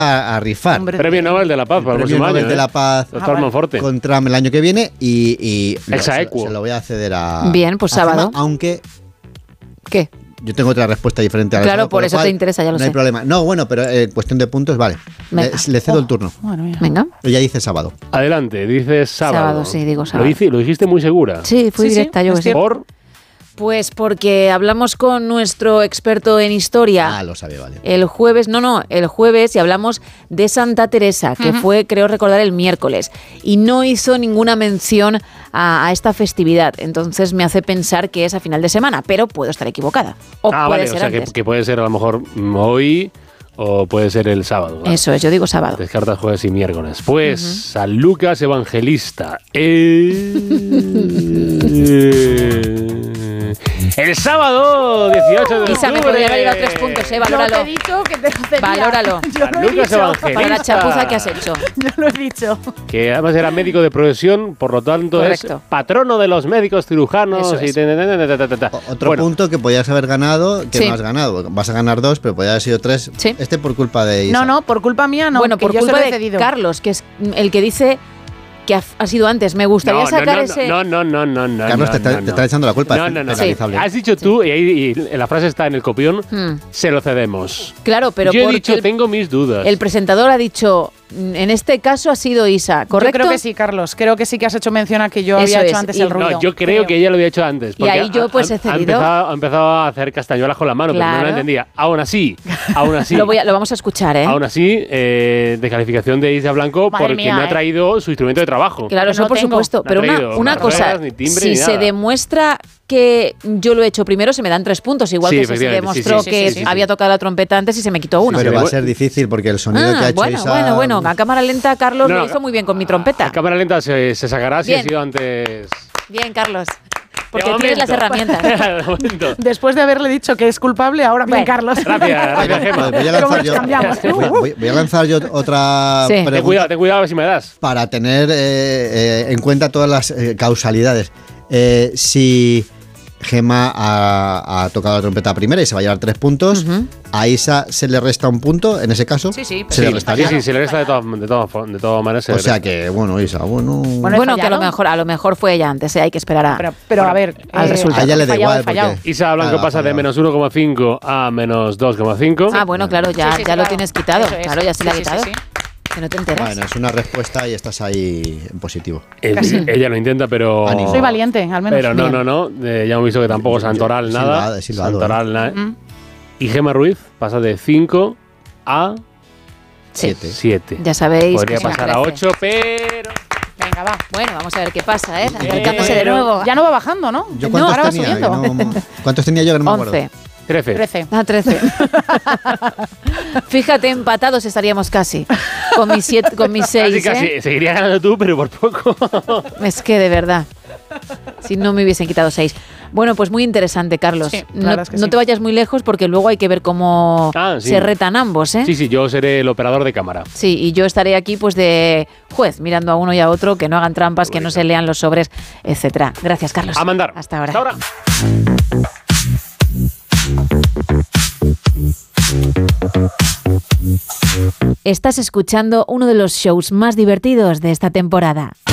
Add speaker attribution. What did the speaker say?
Speaker 1: a rifar.
Speaker 2: Hombre,
Speaker 3: Premio Nobel de la Paz para el
Speaker 1: Premio
Speaker 3: próximo
Speaker 1: Nobel
Speaker 3: año.
Speaker 1: de la Paz
Speaker 3: Doctor Monforte.
Speaker 1: con Trump el año que viene y
Speaker 3: Exaequo.
Speaker 1: se lo voy a ceder a...
Speaker 2: Bien, pues
Speaker 1: a Gemma,
Speaker 2: sábado.
Speaker 1: aunque
Speaker 2: ¿Qué?
Speaker 1: yo tengo otra respuesta diferente a la
Speaker 2: Claro,
Speaker 1: sábado,
Speaker 2: por
Speaker 1: lo
Speaker 2: eso
Speaker 1: cual
Speaker 2: te interesa, ya lo
Speaker 1: no hay
Speaker 2: sé.
Speaker 1: problema. No, bueno, pero en cuestión de puntos, vale.
Speaker 2: Venga.
Speaker 1: Le cedo el turno.
Speaker 4: Bueno, mira.
Speaker 2: Venga.
Speaker 1: Ella dice sábado.
Speaker 3: Adelante, dices sábado.
Speaker 2: Sábado, sí, digo sábado.
Speaker 3: Lo dijiste muy segura.
Speaker 2: Sí, fui
Speaker 4: Sí,
Speaker 2: directa,
Speaker 4: sí,
Speaker 2: yo
Speaker 4: es
Speaker 2: que sé.
Speaker 4: cierto.
Speaker 3: Por
Speaker 2: Pues porque hablamos con nuestro experto en historia.
Speaker 1: Ah, lo sabe, vale.
Speaker 2: El jueves y hablamos de Santa Teresa, que fue, creo recordar, el miércoles. Y no hizo ninguna mención a esta festividad. Entonces me hace pensar que es a final de semana, pero puedo estar equivocada. O puede
Speaker 3: vale,
Speaker 2: ser
Speaker 3: o sea
Speaker 2: antes.
Speaker 3: que puede ser a lo mejor hoy o puede ser el sábado. ¿vale?
Speaker 2: Eso es, yo digo sábado.
Speaker 3: Descartas jueves y miércoles. Pues San Lucas Evangelista. El sábado 18 de
Speaker 2: Isa, me
Speaker 3: octubre.
Speaker 2: podría haber ido a 3 puntos,
Speaker 4: Yo
Speaker 2: valóralo.
Speaker 4: te he dicho que te lo cedía.
Speaker 2: Valóralo.
Speaker 4: Yo lo he
Speaker 3: Lucas
Speaker 4: dicho.
Speaker 3: Evangelista.
Speaker 2: Para la chapuza que has hecho.
Speaker 4: Yo lo he dicho.
Speaker 3: Que además era médico de profesión, por lo tanto
Speaker 2: Correcto.
Speaker 3: es patrono de los médicos cirujanos.
Speaker 2: Eso es.
Speaker 1: Otro
Speaker 3: Bueno,
Speaker 1: punto que podías haber ganado, que
Speaker 2: Sí.
Speaker 1: no has ganado. Vas a ganar 2, pero podía haber sido 3.
Speaker 2: Sí.
Speaker 1: Este por culpa de Isa.
Speaker 4: No, por culpa mía no.
Speaker 2: bueno,
Speaker 4: que
Speaker 2: por
Speaker 4: yo se
Speaker 2: culpa
Speaker 4: lo he
Speaker 2: de
Speaker 4: cedido.
Speaker 2: Carlos, que es el que dice que ha sido antes. Me gustaría sacar ese...
Speaker 3: No.
Speaker 1: Carlos te está echando la culpa.
Speaker 3: No,
Speaker 1: es
Speaker 3: no, no.
Speaker 1: penalizable.
Speaker 3: Has dicho tú, y la frase está en el copión,
Speaker 2: Hmm.
Speaker 3: se lo cedemos.
Speaker 2: Claro, pero
Speaker 3: Yo he
Speaker 2: porque
Speaker 3: dicho, tengo mis dudas.
Speaker 2: el presentador ha dicho, en este caso ha sido Isa, ¿correcto?
Speaker 4: Yo creo que sí, Carlos. Creo que sí que has hecho mención a que yo
Speaker 2: Eso
Speaker 4: había
Speaker 2: es.
Speaker 4: hecho antes
Speaker 2: Y-
Speaker 4: el ruido.
Speaker 3: No, yo creo que ella lo había hecho antes. porque
Speaker 2: ahí yo, pues, he cedido.
Speaker 3: Ha empezado a hacer castañuelas con la mano, pero no
Speaker 2: Claro.
Speaker 3: la entendía. Aún así,
Speaker 2: Lo vamos a escuchar, ¿eh?
Speaker 3: aún así, descalificación de Isa Blanco
Speaker 4: Madre
Speaker 3: porque
Speaker 4: mía,
Speaker 3: no ha traído su instrumento de trabajo.
Speaker 2: Claro,
Speaker 4: Que
Speaker 2: eso
Speaker 4: no
Speaker 2: por
Speaker 4: tengo.
Speaker 2: supuesto.
Speaker 3: No ha
Speaker 2: Pero
Speaker 3: traído
Speaker 2: una
Speaker 3: ni
Speaker 2: cosa,
Speaker 3: ruedas, ni timbre,
Speaker 2: si
Speaker 3: ni
Speaker 2: se
Speaker 3: nada.
Speaker 2: demuestra que yo lo he hecho primero, se me dan 3 puntos. Igual
Speaker 3: Sí,
Speaker 2: que si se
Speaker 3: efectivamente,
Speaker 2: demostró
Speaker 3: sí,
Speaker 2: que
Speaker 4: sí.
Speaker 2: había tocado la trompeta antes y se me quitó uno.
Speaker 1: Pero
Speaker 3: Sí,
Speaker 1: va a
Speaker 3: sí.
Speaker 1: ser difícil porque el sonido que ha hecho Isa...
Speaker 2: Bueno. A cámara lenta, Carlos
Speaker 3: No,
Speaker 2: lo
Speaker 3: no,
Speaker 2: hizo muy bien con mi trompeta.
Speaker 3: A cámara lenta se sacará si
Speaker 2: Bien.
Speaker 3: ha sido antes.
Speaker 2: Bien, Carlos. Porque
Speaker 3: De
Speaker 2: tienes las
Speaker 3: momento.
Speaker 2: herramientas.
Speaker 3: De momento.
Speaker 4: Después de haberle dicho que es culpable, ahora bien,
Speaker 2: Bueno.
Speaker 4: Carlos.
Speaker 3: Gracias, Gemma.
Speaker 1: Voy a lanzar
Speaker 4: ¿Cómo
Speaker 1: yo,
Speaker 4: nos cambiamos?
Speaker 1: voy a lanzar yo otra
Speaker 2: Sí.
Speaker 1: pregunta
Speaker 3: Ten cuidado a ver si me das.
Speaker 1: para tener en cuenta todas las causalidades. Si Gemma ha tocado la trompeta primera y se va a llevar 3 puntos, a Isa se le resta un punto, en ese caso.
Speaker 4: Sí, sí,
Speaker 1: Se le restaría.
Speaker 3: Sí, se le resta de todas maneras. se
Speaker 1: O
Speaker 3: le
Speaker 1: sea
Speaker 3: resta.
Speaker 1: que, bueno, Isa, bueno...
Speaker 2: Bueno, que a
Speaker 4: fallado.
Speaker 2: lo mejor fue ella antes, hay que esperar a...
Speaker 4: Pero a ver,
Speaker 2: al resultado.
Speaker 1: A ella le da
Speaker 4: fallado,
Speaker 1: igual.
Speaker 4: fallado.
Speaker 1: porque-
Speaker 3: Isa Blanco
Speaker 1: Nada,
Speaker 3: pasa de
Speaker 1: fallado.
Speaker 3: menos 1,5 a menos 2,5.
Speaker 2: Ah, bueno, claro, ya,
Speaker 4: Sí,
Speaker 2: ya lo
Speaker 4: claro.
Speaker 2: tienes quitado.
Speaker 4: Eso es.
Speaker 2: Claro, ya se le ha
Speaker 4: Sí, sí,
Speaker 2: quitado.
Speaker 4: sí.
Speaker 2: Que no te enteras.
Speaker 1: Bueno, es una respuesta y estás ahí en positivo.
Speaker 3: Ella lo intenta, pero.
Speaker 1: Ánimo.
Speaker 4: Soy valiente, al menos.
Speaker 3: Pero no. Ya hemos visto que tampoco Santoral
Speaker 1: He
Speaker 3: nada.
Speaker 1: silbado, he silbado,
Speaker 3: Santoral nada. Y Gemma Ruiz pasa de 5 a 7.
Speaker 2: Ya sabéis.
Speaker 3: Podría
Speaker 2: que se
Speaker 3: pasar a
Speaker 2: crece.
Speaker 3: 8, pero.
Speaker 4: Venga, va.
Speaker 2: Bueno, vamos a ver qué pasa, ¿eh?
Speaker 3: Pero-
Speaker 2: Acercándose de nuevo.
Speaker 4: Ya no va bajando, ¿no?
Speaker 1: ¿Yo
Speaker 4: No,
Speaker 1: cuántos
Speaker 4: ahora va
Speaker 1: tenía?
Speaker 4: subiendo.
Speaker 1: Que no- ¿Cuántos tenía yo que no me acuerdo?
Speaker 2: 11.
Speaker 3: 13.
Speaker 4: 13.
Speaker 2: Ah, 13. Fíjate, empatados estaríamos casi. Con mis 6,
Speaker 3: Casi. Seguiría ganando tú, pero por poco.
Speaker 2: Es que de verdad. Si no me hubiesen quitado 6. Bueno, pues muy interesante, Carlos.
Speaker 4: Sí, la
Speaker 2: No,
Speaker 4: verdad es que
Speaker 2: no
Speaker 4: sí.
Speaker 2: te vayas muy lejos porque luego hay que ver cómo
Speaker 3: Sí.
Speaker 2: se retan ambos, ¿eh?
Speaker 3: Sí, yo seré el operador de cámara.
Speaker 2: Sí, y yo estaré aquí pues de juez, mirando a uno y a otro, que no hagan trampas, que no se lean los sobres, etcétera. Gracias, Carlos.
Speaker 3: A mandar.
Speaker 2: Hasta ahora.
Speaker 3: Hasta ahora.
Speaker 2: Estás escuchando uno de los shows más divertidos de esta temporada.